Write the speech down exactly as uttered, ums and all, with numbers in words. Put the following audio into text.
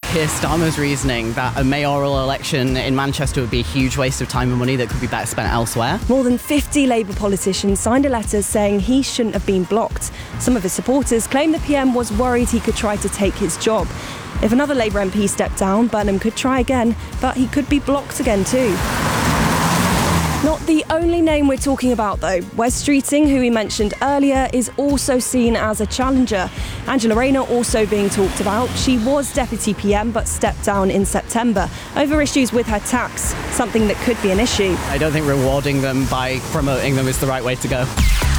Keir Starmer's reasoning that a mayoral election in Manchester would be a huge waste of time and money that could be better spent elsewhere. More than fifty Labour politicians signed a letter saying he shouldn't have been blocked. Some of his supporters claim the P M was worried he could try to take his job. If another Labour M P stepped down, Burnham could try again, but he could be blocked again too. Not the only name we're talking about though. Wes Streeting, who we mentioned earlier, is also seen as a challenger. Angela Rayner also being talked about. She was Deputy P M but stepped down in September over issues with her tax, something that could be an issue. I don't think rewarding them by promoting them is the right way to go.